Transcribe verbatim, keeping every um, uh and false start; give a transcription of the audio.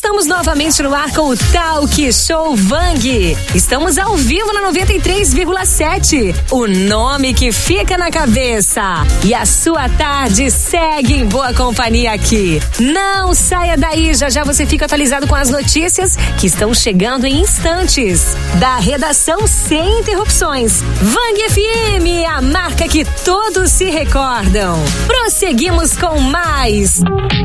Estamos novamente no ar com o Talk Show Vang. Estamos ao vivo na noventa e três vírgula sete. O nome que fica na cabeça. E a sua tarde segue em boa companhia aqui. Não saia daí, já já você fica atualizado com as notícias que estão chegando em instantes. Da redação sem interrupções. Vang F M, a marca que todos se recordam. Prosseguimos com mais